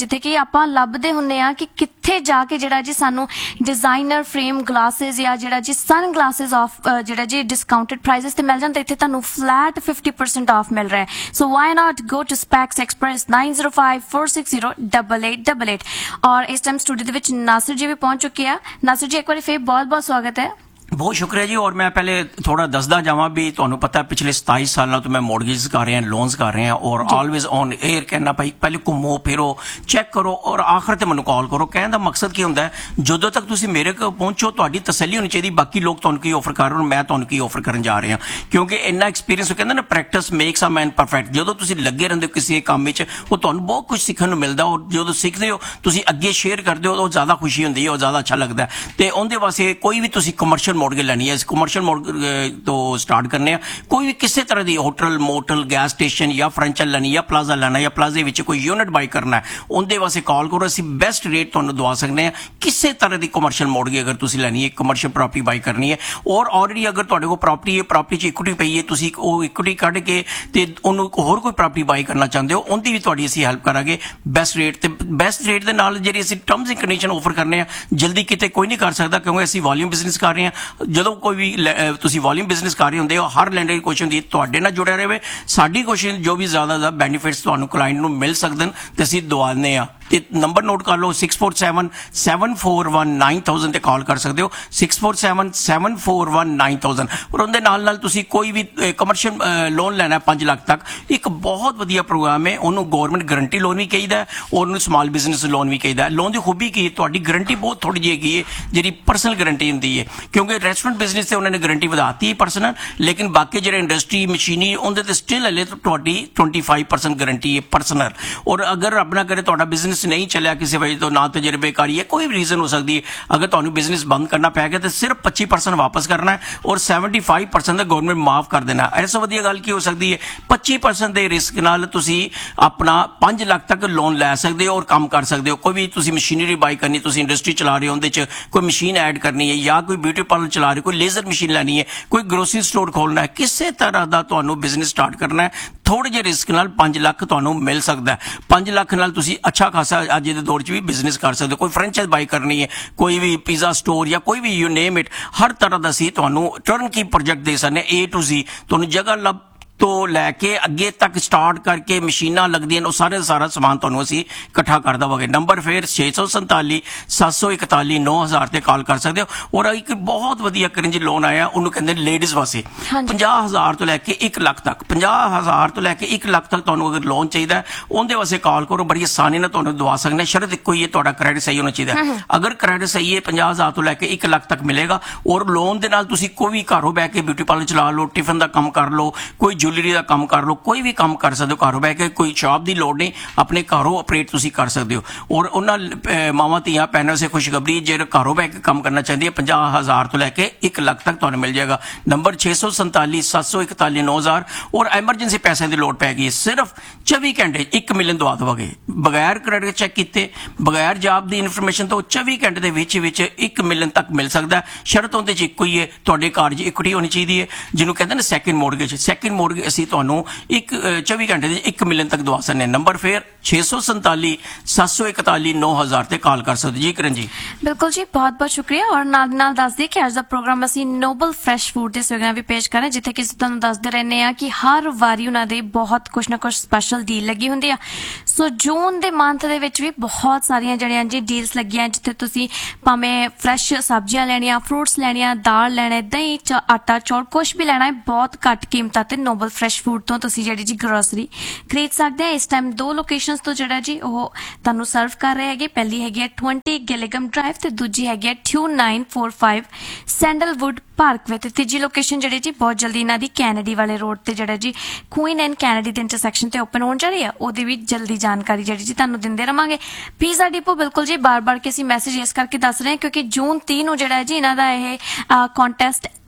ਆਪਾਂ ਲੱਭਦੇ ਹੁੰਨੇ ਆ ਕਿ ਕਿੱਥੇ ਜਾ ਕੇ ਜਿਹੜਾ ਜੀ ਸਾਨੂੰ ਡਿਜ਼ਾਈਨਰ ਫਰੇਮ ਗਲਾਸਿਸ ਜਾਂ ਜਿਹੜਾ ਜੀ ਸਨ ਗਲਾਸਿਸ ਆਫ ਜਿਹੜਾ ਜੀ ਡਿਸਕਾਊਂਟਡ ਪ੍ਰਾਈਸਸ ਤੇ ਮਿਲ ਜਾਂਦੇ, ਇੱਥੇ ਤੁਹਾਨੂੰ ਫਲੈਟ fifty percent ਆਫ ਮਿਲ ਰਿਹਾ ਹੈ। ਸੋ why not go to specs express nine zero five four six zero eight eight eight eight। ਔਰ ਇਸ ਟਾਈਮ ਸਟੂਡੀਓ ਦੇ ਵਿੱਚ ਨਾਸਿਰ ਜੀ ਵੀ ਪਹੁੰਚ ਚੁੱਕੇ ਆ। ਨਾਸਿਰ ਜੀ ਇੱਕ ਵਾਰੀ ਫੇਰ ਬਹੁਤ ਬਹੁਤ ਸਵਾਗਤ ਹੈ। ਬਹੁਤ ਸ਼ੁਕਰੀਆ ਜੀ। ਔਰ ਮੈਂ ਪਹਿਲੇ ਥੋੜਾ ਦੱਸਦਾ ਜਾਵਾਂ ਵੀ ਤੁਹਾਨੂੰ ਪਤਾ ਪਿਛਲੇ ਸਤਾਈ ਸਾਲਾਂ ਤੋਂ ਮੈਂ ਮੌਰਗੇਜ ਕਰ ਰਿਹਾ, ਲੋਨਸ ਕਰ ਰਿਹਾ ਔਰ ਆਲਵੇਜ਼ ਔਨ 에ਅਰ ਕਹਿਣਾ ਭਾਈ ਪਹਿਲੇ ਘੁੰਮੋ ਫਿਰੋ ਚੈੱਕ ਕਰੋ ਔਰ ਆਖਰ ਤੇ ਮੈਨੂੰ ਕਾਲ ਕਰੋ। ਕਹਿਣ ਦਾ ਮਕਸਦ ਕੀ ਹੁੰਦਾ ਹੈ, ਜਦੋਂ ਤੱਕ ਤੁਸੀਂ ਮੇਰੇ ਕੋਲ ਪਹੁੰਚੋ ਤੁਹਾਡੀ ਤਸੱਲੀ ਹੋਣੀ ਚਾਹੀਦੀ ਬਾਕੀ ਲੋਕ ਤੁਹਾਨੂੰ ਕੀ ਆਫਰ ਕਰ ਰਹੇ ਮੈਂ ਤੁਹਾਨੂੰ ਕੀ ਆਫਰ ਕਰਨ ਜਾ ਰਿਹਾ, ਕਿਉਂਕਿ ਇੰਨਾ ਐਕਸਪੀਰੀਅੰਸ ਕਹਿੰਦਾ ਨਾ ਪ੍ਰੈਕਟਿਸ ਮੇਕਸ ਅ ਮੈਨ ਪਰਫੈਕਟ। ਜਦੋਂ ਤੁਸੀਂ ਲੱਗੇ ਰਹਿੰਦੇ ਹੋ ਕਿਸੇ ਕੰਮ ਵਿੱਚ ਉਹ ਤੁਹਾਨੂੰ ਬਹੁਤ ਕੁਝ ਸਿੱਖਣ ਨੂੰ ਮਿਲਦਾ ਔਰ ਜਦੋਂ ਸਿੱਖਦੇ ਹੋ ਤੁਸੀਂ ਅੱਗੇ ਸ਼ੇਅਰ ਕਰਦੇ ਹੋ ਉਹ ਜ਼ਿਆਦਾ ਖੁਸ਼ੀ ਹੁੰਦੀ ਹੈ, ਉਹ ਜ਼ਿਆਦਾ ਅੱਛਾ ਲੱਗਦਾ। ਤੇ ਉਹਦੇ ਵਾਸਤੇ ਕੋਈ ਵੀ ਤੁਸੀਂ ਕਮਰਸ਼ੀਅਲ ਮੌਰਗੇਜ ਲੈਣੀ ਹੈ, ਕਮਰਸ਼ੀਅਲ ਮੌਰਗੇਜ ਤੋਂ ਸਟਾਰਟ ਕਰਨੇ ਆ, ਕੋਈ ਵੀ ਕਿਸੇ ਤਰ੍ਹਾਂ ਦੀ ਹੋਟਲ ਮੋਟਲ ਗੈਸ ਸਟੇਸ਼ਨ ਜਾਂ ਫਰਨੀਚਰ ਲੈਣੀ ਜਾਂ ਪਲਾਜ਼ਾ ਲੈਣਾ ਜਾਂ ਪਲਾਜ਼ੇ ਵਿੱਚ ਕੋਈ ਯੂਨਿਟ ਬਾਈ ਕਰਨਾ ਹੈ, ਉਹਦੇ ਵਾਸਤੇ ਕਾਲ ਕਰੋ। ਅਸੀਂ ਬੈਸਟ ਰੇਟ ਤੁਹਾਨੂੰ ਦਵਾ ਸਕਦੇ ਹਾਂ। ਕਿਸੇ ਤਰ੍ਹਾਂ ਦੀ ਕਮਰਸ਼ੀਅਲ ਮੌਰਗੇਜ ਅਗਰ ਤੁਸੀਂ ਲੈਣੀ ਹੈ, ਕਮਰਸ਼ੀਅਲ ਪ੍ਰਾਪਰਟੀ ਬਾਈ ਕਰਨੀ ਹੈ ਔਰ ਆਲਰੇਡੀ ਅਗਰ ਤੁਹਾਡੇ ਕੋਲ ਪ੍ਰਾਪਰਟੀ ਹੈ, ਪ੍ਰਾਪਰਟੀ 'ਚ ਇਕੁਇਟੀ ਪਈ ਹੈ, ਤੁਸੀਂ ਉਹ ਇਕੁਇਟੀ ਕੱਢ ਕੇ ਤੇ ਉਹਨੂੰ ਹੋਰ ਕੋਈ ਪ੍ਰਾਪਰਟੀ ਬਾਈ ਕਰਨਾ ਚਾਹੁੰਦੇ ਹੋ, ਉਹਦੀ ਵੀ ਤੁਹਾਡੀ ਅਸੀਂ ਹੈਲਪ ਕਰਾਂਗੇ ਬੈਸਟ ਰੇਟ ਤੇ। ਬੈਸਟ ਰੇਟ ਦੇ ਨਾਲ ਜਿਹੜੀ ਅਸੀਂ ਟਰਮਸ ਐਂਡ ਕੰਡੀਸ਼ਨ ਆਫਰ ਕਰਨੇ ਆ ਜਲਦੀ ਕਿਤੇ ਕੋਈ ਨਹੀਂ ਕਰ ਸਕਦਾ, ਕਿਉਂਕਿ ਅਸੀਂ ਵੋਲਿਊਮ ਬਿਜ਼ਨਸ ਕਰ ਰਹੇ ਹਾਂ। ਜਦੋਂ ਕੋਈ ਵੀ ਤੁਸੀਂ ਵੋਲਿਊਮ ਬਿਜ਼ਨਸ ਕਰ ਰਹੇ ਹੁੰਦੇ ਹੋ, ਹਰ ਲੈਂਡਰ ਦੀ ਕੋਸ਼ਿਸ਼ ਹੁੰਦੀ ਹੈ ਤੁਹਾਡੇ ਨਾਲ ਜੁੜਿਆ ਰਹੇ। ਸਾਡੀ ਕੋਸ਼ਿਸ਼ ਜੋ ਵੀ ਜ਼ਿਆਦਾ ਜ਼ਿਆਦਾ ਬੈਨੀਫਿਟਸ ਤੁਹਾਨੂੰ ਕਲਾਇੰਟ ਨੂੰ ਮਿਲ ਸਕਦੇ ਨੇ ਤੇ ਅਸੀਂ ਦਵਾਉਂਦੇ ਹਾਂ। ਤੇ ਨੰਬਰ ਨੋਟ ਕਰ ਲਓ six four seven seven four one nine thousand ਤੇ ਕਾਲ ਕਰ ਸਕਦੇ ਹੋ six four seven seven four one nine thousand। ਔਰ ਉਹਦੇ ਨਾਲ ਨਾਲ ਤੁਸੀਂ ਕੋਈ ਵੀ ਕਮਰਸ਼ੀਅਲ ਲੋਨ ਲੈਣਾ ਪੰਜ ਲੱਖ ਤੱਕ, ਇੱਕ ਬਹੁਤ ਵਧੀਆ ਪ੍ਰੋਗਰਾਮ ਹੈ। ਉਹਨੂੰ ਗਵਰਨਮੈਂਟ ਗਰੰਟੀ ਲੋਨ ਵੀ ਕਹੀਦਾ ਔਰ ਉਹਨੂੰ ਸਮਾਲ ਬਿਜ਼ਨਸ ਲੋਨ ਵੀ ਕਹੀਦਾ। ਲੋਨ ਦੀ ਖੂਬੀ ਕੀ ਹੈ, ਤੁਹਾਡੀ ਗਰੰਟੀ ਬਹੁਤ ਥੋੜੀ ਜਿਹੀ ਹੈਗੀ ਹੈ ਜਿਹੜੀ ਪਰਸਨਲ ਗਰੰਟੀ ਹੁੰਦੀ ਹੈ, ਕਿਉਂਕਿ ਰੈਸਟੋਰੈਂਟ ਬਿਜ਼ਨਸ ਤੇ ਉਹਨਾਂ ਨੇ ਗਰੰਟੀ ਵਧਾਤੀ ਹੈ ਪਰਸਨਲ, ਲੇਕਿਨ ਬਾਕੀ ਜਿਹੜੇ ਇੰਡਸਟਰੀ ਮਸ਼ੀਨੀ ਉਹਦੇ ਤੇ ਸਟਿਲ ਹਲੇ ਤੁਹਾਡੀ twenty-five percent ਗਰੰਟੀ ਹੈ ਪਰਸਨਲ। ਔਰ ਅਗਰ ਰੱਬ ਨਾ ਕਰੇ ਤੁਹਾਡਾ ਬਿਜ਼ਨਸ ਨਹੀਂ ਚੱਲਿਆ ਕਿਸੇ ਵਜ੍ਹਾ ਤੋਂ, ਨਾ ਤਜਰਬੇਕਾਰੀ ਹੈ, ਕੋਈ ਵੀ ਰੀਜ਼ਨ ਹੋ ਸਕਦੀ ਹੈ, ਅਗਰ ਤੁਹਾਨੂੰ ਬਿਜ਼ਨਸ ਬੰਦ ਕਰਨਾ ਪੈ ਗਿਆ ਤਾਂ ਸਿਰਫ ਪੱਚੀ ਪਰਸੈਂਟ ਵਾਪਸ ਕਰਨਾ ਹੈ ਔਰ seventy-five percent ਦਾ ਗਵਰਨਮੈਂਟ ਮਾਫ ਕਰ ਦੇਣਾ। ਇਸ ਤੋਂ ਵਧੀਆ ਗੱਲ ਕੀ ਹੋ ਸਕਦੀ ਹੈ, ਪੱਚੀ ਪਰਸੈਂਟ ਦੇ ਰਿਸਕ ਨਾਲ ਤੁਸੀਂ ਆਪਣਾ ਪੰਜ ਲੱਖ ਤੱਕ ਲੋਨ ਲੈ ਸਕਦੇ ਹੋ ਔਰ ਕੰਮ ਕਰ ਸਕਦੇ ਹੋ। ਕੋਈ ਵੀ ਤੁਸੀਂ ਮਸ਼ੀਨਰੀ ਬਾਈ ਕਰਨੀ, ਤੁਸੀਂ ਇੰਡਸਟਰੀ ਚਲਾ ਰਹੇ ਹੋ, ਉਹਦੇ 'ਚ ਕੋਈ ਮਸ਼ੀਨ ਐਡ ਕਰਨੀ ਹੈ ਜਾਂ ਕੋਈ ਬਿਊਟੀ ਪਾਰਲਰ ਚਲਾ ਰਹੇ ਹੋ, ਕੋਈ ਲੇਜ਼ਰ ਮਸ਼ੀਨ ਲੈਣੀ ਹੈ, ਕੋਈ ਗਰੋਸਰੀ ਸਟੋਰ ਖੋਲਣਾ ਹੈ, ਕਿਸੇ ਤਰ੍ਹਾਂ ਦਾ ਤੁਹਾਨੂੰ ਬਿਜ਼ਨਸ ਸਟਾਰਟ ਕਰਨਾ ਹੈ, ਥੋੜੇ ਜਿਹੇ ਰਿਸਕ ਨਾਲ ਪੰਜ ਲੱਖ ਤੁਹਾਨੂੰ ਮਿਲ ਸਕਦਾ ਹੈ। ਪੰਜ ਲੱਖ ਨਾਲ ਤੁਸੀਂ ਅੱਛਾ ਖਾਸਾ ਅੱਜ ਦੇ ਦੌਰ 'ਚ ਵੀ ਬਿਜ਼ਨਸ ਕਰ ਸਕਦੇ ਹੋ। ਕੋਈ ਫਰੈਂਚਾਈਜ਼ ਬਾਈ ਕਰਨੀ ਹੈ, ਕੋਈ ਵੀ ਪੀਜ਼ਾ ਸਟੋਰ ਜਾਂ ਕੋਈ ਵੀ ਯੂ ਨੇਮ ਇਟ, ਹਰ ਤਰ੍ਹਾਂ ਦਾ ਅਸੀਂ ਤੁਹਾਨੂੰ ਟਰਨ ਕੀ ਪ੍ਰੋਜੈਕਟ ਦੇ ਸਕਦੇ A to Z। ਤੁਹਾਨੂੰ ਜਗ੍ਹਾ ਲੱਭ ਤੋਂ ਲੈ ਕੇ ਅੱਗੇ ਤੱਕ ਸਟਾਰਟ ਕਰਕੇ ਮਸ਼ੀਨਾਂ ਲੱਗਦੀਆਂ ਨੇ, ਉਹ ਸਾਰੇ ਸਾਰਾ ਸਮਾਨ ਤੁਹਾਨੂੰ ਅਸੀਂ ਇਕੱਠਾ ਕਰ ਦੇਵਾਂਗੇ। ਨੰਬਰ ਫਿਰ ਛੇ ਸੌ ਸੰਤਾਲੀ ਸੱਤ ਸੌ ਇਕਤਾਲੀ ਨੌ ਹਜ਼ਾਰ ਤੇ ਕਾਲ ਕਰ ਸਕਦੇ ਹੋ। ਔਰ ਇੱਕ ਬਹੁਤ ਵਧੀਆ ਕਰੰਜ ਲੋਨ ਆਇਆ, ਉਹਨੂੰ ਕਹਿੰਦੇ ਲੇਡੀਜ਼ ਵਾਸਤੇ ਪੰਜਾਹ ਹਜ਼ਾਰ ਤੋਂ ਲੈ ਕੇ ਇੱਕ ਲੱਖ ਤੱਕ, ਪੰਜਾਹ ਹਜ਼ਾਰ ਤੋਂ ਲੈ ਕੇ ਇੱਕ ਲੱਖ ਤੱਕ ਤੁਹਾਨੂੰ ਅਗਰ ਲੋਨ ਚਾਹੀਦਾ ਉਹਦੇ ਵਾਸਤੇ ਕਾਲ ਕਰੋ, ਬੜੀ ਆਸਾਨੀ ਨਾਲ ਤੁਹਾਨੂੰ ਦਵਾ ਸਕਦੇ। ਸ਼ਰਤ ਇੱਕੋ ਹੀ ਹੈ, ਤੁਹਾਡਾ ਕ੍ਰੈਡਿਟ ਸਹੀ ਹੋਣਾ ਚਾਹੀਦਾ। ਅਗਰ ਕ੍ਰੈਡਿਟ ਸਹੀ ਹੈ ਪੰਜਾਹ ਹਜ਼ਾਰ ਤੋਂ ਲੈ ਕੇ ਇੱਕ ਲੱਖ ਤੱਕ ਮਿਲੇਗਾ। ਔਰ ਲੋਨ ਦੇ ਨਾਲ ਤੁਸੀਂ ਕੋਈ ਵੀ ਘਰੋਂ ਬਹਿ ਕੇ ਬਿਊਟੀ ਪਾਰਲਰ ਚਲਾ ਲਓ, ਟਿਫਨ ਦਾ ਕੰਮ ਕਰ ਲਓ, ਕੋਈ ਜੁਐਲਰੀ ਦਾ ਕੰਮ ਕਰ ਲਓ, ਕੋਈ ਵੀ ਕੰਮ ਕਰ ਸਕਦੇ ਹੋ ਘਰੋਂ ਬਹਿ ਕੇ, ਕੋਈ ਸ਼ਾਪ ਦੀ ਲੋੜ ਨਹੀਂ, ਆਪਣੇ ਘਰੋਂ ਆਪਰੇਟ ਤੁਸੀਂ ਕਰ ਸਕਦੇ ਹੋ। ਔਰ ਉਹਨਾਂ ਮਾਵਾਂ ਧੀਆਂ ਭੈਣਾਂ ਸੇ ਖੁਸ਼ਖਬਰੀ ਜਿਹੜੇ ਘਰੋਂ ਬਹਿ ਕੇ ਕੰਮ ਕਰਨਾ ਚਾਹੁੰਦੀ ਹੈ, ਪੰਜਾਹ ਹਜ਼ਾਰ ਤੋਂ ਲੈ ਕੇ ਇੱਕ ਲੱਖ ਤੱਕ ਤੁਹਾਨੂੰ ਮਿਲ ਜਾਏਗਾ। ਨੰਬਰ ਛੇ ਸੌ ਸੰਤਾਲੀ ਸੱਤ ਸੌ ਇਕਤਾਲੀ ਨੌ ਹਜ਼ਾਰ। ਔਰ ਐਮਰਜੈਂਸੀ ਪੈਸੇ ਦੀ ਲੋੜ ਪੈ ਗਈ, ਸਿਰਫ ਚੌਵੀ ਘੰਟੇ ਇੱਕ ਮਿਲੀਅਨ ਦਵਾ ਦੇਵਾਂਗੇ ਬਗੈਰ ਕ੍ਰੈਡਿਟ ਚੈੱਕ ਕੀਤੇ, ਬਗੈਰ ਜਾਬ ਦੀ ਇਨਫੋਰਮੇਸ਼ਨ ਤੋਂ। ਚੌਵੀ ਘੰਟੇ ਦੇ ਵਿੱਚ ਵਿੱਚ ਇੱਕ ਮਿਲੀਅਨ ਤੱਕ ਮਿਲ ਸਕਦਾ। ਸ਼ਰਤ ਉਹਦੇ 'ਚ ਇੱਕੋ ਹੀ ਹੈ, ਤੁਹਾਡੇ ਘਰ 'ਚ ਇਕੁਇਟੀ ਹੋਣੀ ਚਾਹੀਦੀ ਹੈ, ਜਿਹਨੂੰ ਕਹਿੰਦੇ ਨੇ ਸੈਕਿੰਡ ਮੋਰਗੇਜ। ਸੈਕਿੰਡ ਮੋਰਗੇਜ ਅਸੀਂ ਤੁਹਾਨੂੰ ਇੱਕ ਚੌਵੀ ਘੰਟੇ ਦੇ ਇੱਕ ਮਿਲੀਅਨ ਤੱਕ ਦਵਾ ਸਕਦੇ। ਨੰਬਰ ਫਿਰ ਛੇ ਸੌ ਸੰਤਾਲੀ ਸੱਤ ਸੌ ਇਕਤਾਲੀ ਨੌ ਹਜ਼ਾਰ ਤੇ ਕਾਲ ਕਰ ਸਕਦੇ ਜੀ। ਕਰਨ ਜੀ ਬਿਲਕੁਲ ਜੀ, ਬਹੁਤ ਬਹੁਤ ਸ਼ੁਕਰੀਆ। ਔਰ ਨਾਲ ਨਾਲ ਦੱਸ ਦਈਏ ਕਿ ਅੱਜ ਦਾ ਪ੍ਰੋਗਰਾਮ ਅਸੀਂ ਨੋਬਲ ਫਰੈਸ਼ ਫੂਡ ਦੇ ਸੋਗਿਆਂ ਵੀ ਪੇਸ਼ ਕਰ ਰਹੇ, ਜਿੱਥੇ ਕਿ ਅਸੀਂ ਤੁਹਾਨੂੰ ਦੱਸਦੇ ਰਹਿੰਦੇ ਆ ਕਿ ਹਰ ਵਾਰੀ ਉਹਨਾਂ ਦੇ ਬਹੁਤ ਕੁਛ ਨਾ ਕੁਛ ਸਪੈਸ਼ਲ ਡੀਲ ਲੱਗੀ ਹੁੰਦੀ ਆ। ਸੋ ਜੂਨ ਦੇ ਮੰਥ ਦੇ ਵਿੱਚ ਵੀ ਬਹੁਤ ਸਾਰੀਆਂ ਜਿਹੜੀਆਂ ਜੀ ਡੀਲਸ ਲੱਗੀਆਂ, ਜਿੱਥੇ ਤੁਸੀਂ ਭਾਵੇਂ ਫਰੈਸ਼ ਸਬਜ਼ੀਆਂ ਲੈਣੀਆਂ, ਫਰੂਟਸ ਲੈਣੀਆਂ, ਦਾਲ ਲੈਣੇ, ਦਹੀਂ, ਆਟਾ, ਚੌਲ, ਕੁਛ ਵੀ ਲੈਣਾ ਹੈ, ਬਹੁਤ ਘੱਟ ਕੀਮਤਾਂ ਤੇ ਨੋਬਲ ਫਰੈਸ਼ ਫੂਡ ਤੋਂ ਤੁਸੀਂ ਜਿਹੜੀ ਜੀ ਗਰੋਸਰੀ ਖਰੀਦ ਸਕਦੇ ਆ। ਇਸ ਟਾਈਮ ਦੋ ਲੋਕੇਸ਼ਨਸ ਤੋਂ ਜਿਹੜਾ ਜੀ ਉਹ ਤੁਹਾਨੂੰ ਸਰਵ ਕਰ ਰਹੇ ਹੈਗੇ। ਪਹਿਲੀ ਹੈਗੀ ਹੈ twenty ਗਿਲਿਗਮ ਡਰਾਈਵ ਤੇ ਦੂਜੀ ਹੈਗੀ ਹੈ two nine four five sandalwood Parkway ਤੇ ਤੀਜੀ ਲੋਕੇਸ਼ਨ ਜਿਹੜੀ ਜੀ ਬਹੁਤ ਜਲਦੀ ਇਹਨਾਂ ਦੀ ਕੈਨੇਡੀ ਵਾਲੇ ਰੋਡ ਤੇ ਜਿਹੜਾ ਜੀ ਕੁਈਨ ਐਂਡ ਕੈਨੇਡੀ ਦੇ ਇੰਟਰਸੈਕਸ਼ਨ ਤੇ ਓਪਨ ਹੋਣ ਜਾ ਰਹੀ ਆ, ਉਹਦੀ ਵੀ ਜਲਦੀ ਜਾਣਕਾਰੀ ਜਿਹੜੀ ਜੀ ਤੁਹਾਨੂੰ ਦਿੰਦੇ ਰਵਾਂਗੇ। ਪੀਜ਼ਾ ਡਿਪੋ ਬਿਲਕੁਲ ਜੀ ਬਾਰ ਬਾਰ ਕੇ ਅਸੀਂ ਮੈਸੇਜ ਇਸ ਕਰਕੇ ਦੱਸ ਰਹੇ ਹਾਂ ਕਿਉਂਕਿ ਜੂਨ ਤੀਹ ਨੂੰ ਜਿਹੜਾ ਹੈ ਜੀ ਇਹਨਾਂ ਦਾ ਇਹ ਕੰਟੈਸਟ